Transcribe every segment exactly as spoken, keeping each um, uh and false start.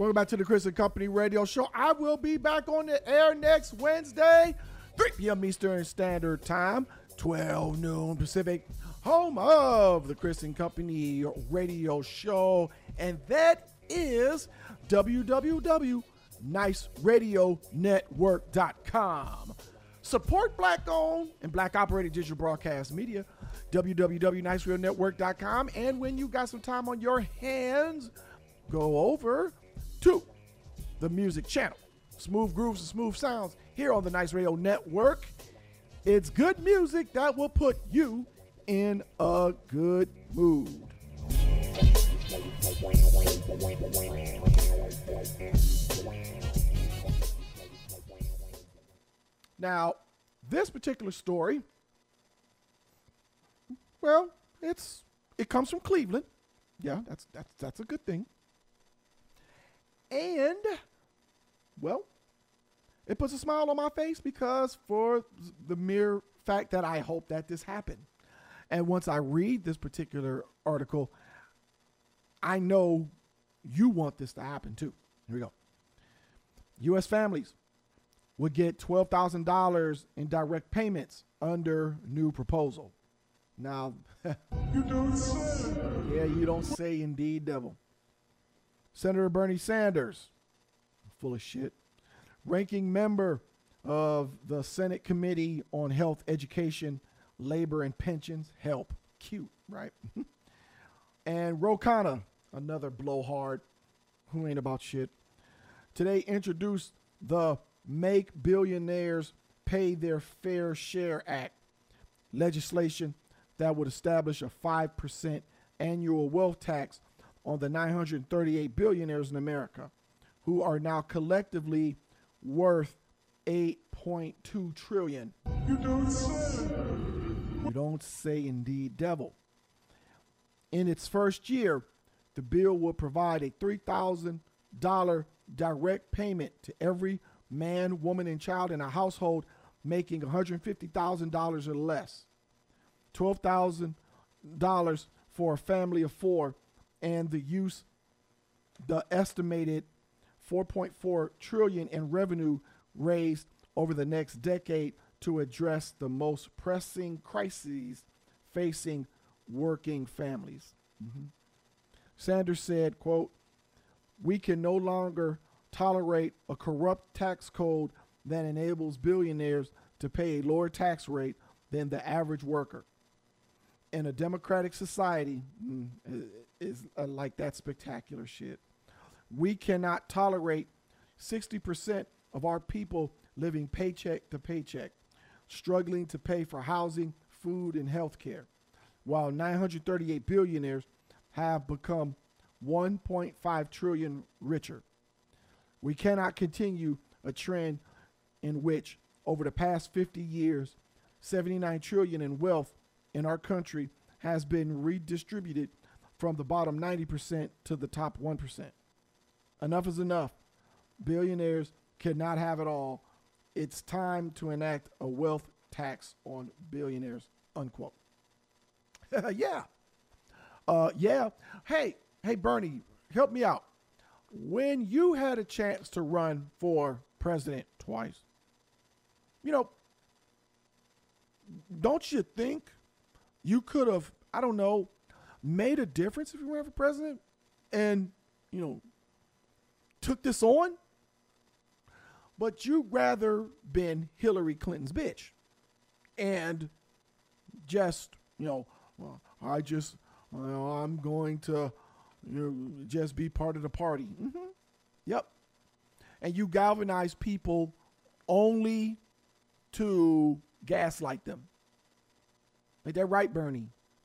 Welcome back to the Chris and Company Radio Show. I will be back on the air next Wednesday, three p.m. Eastern Standard Time, twelve noon Pacific, home of the Chris and Company Radio Show. And that is w w w dot nice radio network dot com. Support black-owned and black-operated digital broadcast media, w w w dot nice radio network dot com. And when you got some time on your hands, go over to the music channel. Smooth grooves and smooth sounds here on the Nice Radio Network. It's good music that will put you in a good mood. Now, this particular story, well, it's it comes from Cleveland. Yeah, that's that's that's a good thing. And, well, it puts a smile on my face because for the mere fact that I hope that this happened. And once I read this particular article, I know you want this to happen too. Here we go. U S families would get twelve thousand dollars in direct payments under new proposal. Now, you don't say. Yeah, you don't say indeed, devil. Senator Bernie Sanders, full of shit, ranking member of the Senate Committee on Health, Education, Labor, and Pensions, HELP, cute, right? And Ro Khanna, another blowhard who ain't about shit, today introduced the Make Billionaires Pay Their Fair Share Act, legislation that would establish a five percent annual wealth tax on the nine hundred thirty-eight billionaires in America, who are now collectively worth eight point two trillion dollars. You don't say. You don't say indeed, devil. In its first year, the bill will provide a three thousand dollars direct payment to every man, woman, and child in a household making one hundred fifty thousand dollars or less, twelve thousand dollars for a family of four, and the use the estimated four point four trillion dollars in revenue raised over the next decade to address the most pressing crises facing working families. Mm-hmm. Sanders said, quote, "We can no longer tolerate a corrupt tax code that enables billionaires to pay a lower tax rate than the average worker. In a democratic society," mm, is uh, like that spectacular shit, "we cannot tolerate sixty percent of our people living paycheck to paycheck, struggling to pay for housing, food, and health care, while nine hundred thirty-eight billionaires have become one point five trillion richer. We cannot continue a trend in which, over the past fifty years, seventy-nine trillion in wealth in our country has been redistributed from the bottom ninety percent to the top one percent. Enough is enough. Billionaires cannot have it all. It's time to enact a wealth tax on billionaires," unquote. yeah. Uh, yeah. Hey, hey, Bernie, help me out. When you had a chance to run for president twice, you know, don't you think you could have, I don't know, made a difference if you ran for president and, you know, took this on? But you'd rather been Hillary Clinton's bitch and just, you know, well, I just, you know, I'm going to, you know, just be part of the party. Mm-hmm. Yep. And you galvanize people only to gaslight them. Ain't that right, Bernie?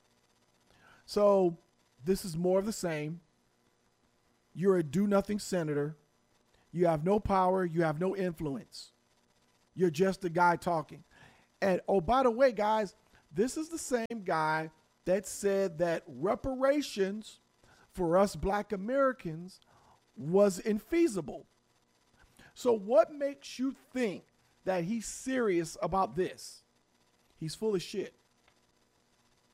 So this is more of the same. You're a do-nothing senator. You have no power. You have no influence. You're just a guy talking. And, oh, by the way, guys, this is the same guy that said that reparations for us black Americans was infeasible. So what makes you think that he's serious about this? He's full of shit.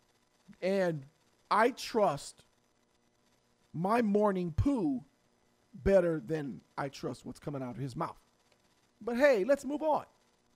And I trust my morning poo better than I trust what's coming out of his mouth. But hey, let's move on.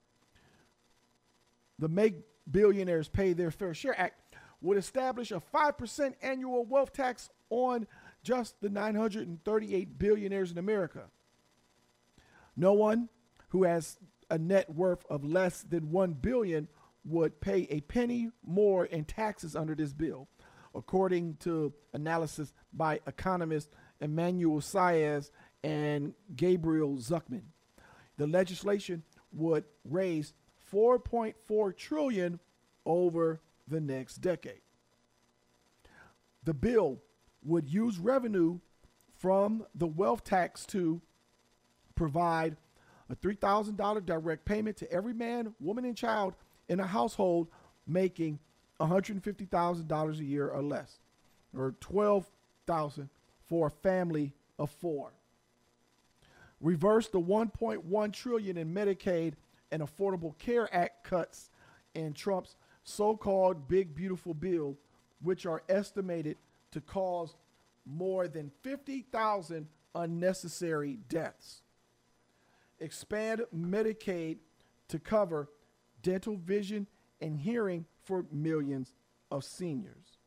The Make Billionaires Pay Their Fair Share Act would establish a five percent annual wealth tax on just the nine hundred thirty-eight billionaires in America. No one who has a net worth of less than one billion dollars would pay a penny more in taxes under this bill, according to analysis by economists Emmanuel Saez and Gabriel Zuckman. The legislation would raise four point four trillion dollars over the next decade. The bill would use revenue from the wealth tax to provide a three thousand dollars direct payment to every man, woman, and child in a household making one hundred fifty thousand dollars a year or less, or twelve thousand dollars for a family of four. Reverse the one point one trillion dollars in Medicaid and Affordable Care Act cuts in Trump's so-called Big Beautiful Bill, which are estimated to cause more than fifty thousand unnecessary deaths. Expand Medicaid to cover dental, vision, and hearing for millions of seniors.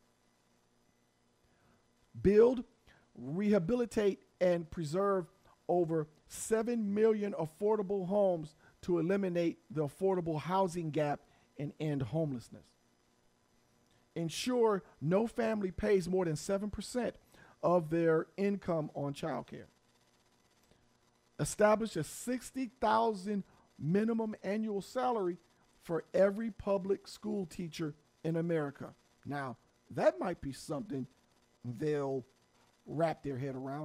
Build, rehabilitate, and preserve over seven million affordable homes to eliminate the affordable housing gap and end homelessness. Ensure no family pays more than seven percent of their income on child care. Establish a sixty thousand dollars minimum annual salary for every public school teacher in America. Now, that might be something they'll wrap their head around.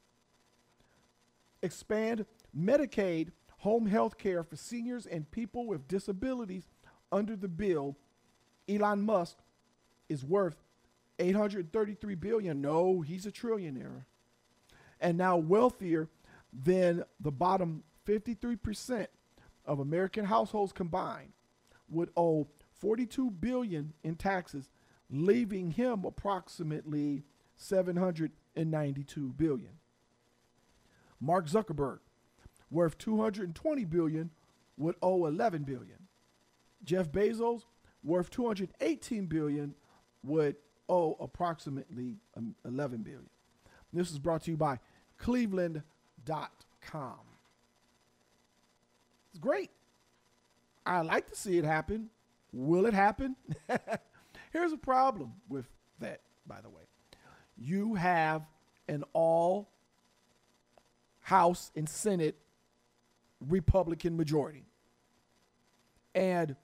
Expand Medicaid home health care for seniors and people with disabilities under the bill. Elon Musk is worth eight hundred thirty-three billion dollars. No, he's a trillionaire. And now wealthier than the bottom fifty-three percent of American households combined would owe forty-two billion dollars in taxes, leaving him approximately seven hundred ninety-two billion dollars. Mark Zuckerberg, worth two hundred twenty billion dollars, would owe eleven billion dollars. Jeff Bezos, worth two hundred eighteen billion dollars, would owe approximately eleven billion dollars. This is brought to you by Cleveland dot com. It's great. I like to see it happen. Will it happen? Here's a problem with that, by the way. You have an all House and Senate Republican majority. And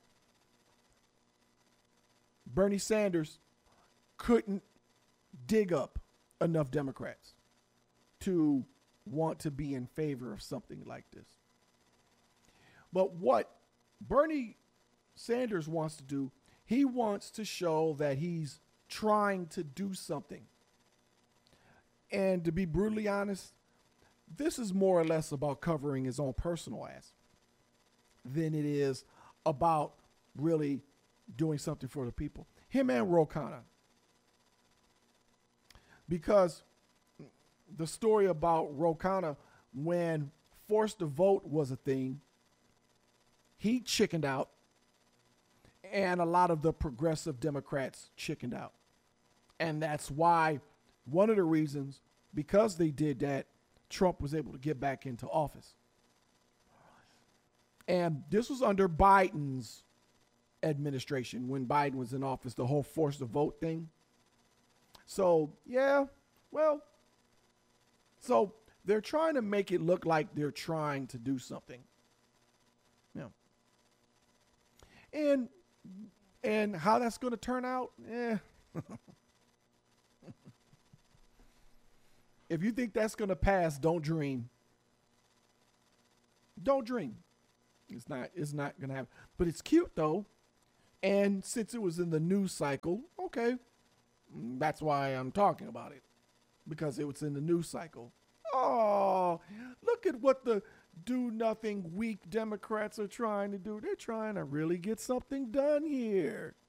Bernie Sanders couldn't dig up enough Democrats to want to be in favor of something like this. But what Bernie Sanders wants to do, he wants to show that he's trying to do something. And to be brutally honest, this is more or less about covering his own personal ass than it is about really doing something for the people. Him and Ro Khanna. Because the story about Ro Khanna, when forced to vote was a thing, he chickened out, and a lot of the progressive Democrats chickened out. And that's why, one of the reasons, because they did that, Trump was able to get back into office. And this was under Biden's administration, when Biden was in office, the whole force to vote thing. So, yeah, well, so they're trying to make it look like they're trying to do something. Yeah. And and how that's going to turn out, eh. If you think that's going to pass, don't dream. Don't dream. It's not, it's not going to happen. But it's cute, though. And since it was in the news cycle, okay, that's why I'm talking about it. Because it was in the news cycle. Oh, look at what the do-nothing weak Democrats are trying to do. They're trying to really get something done here.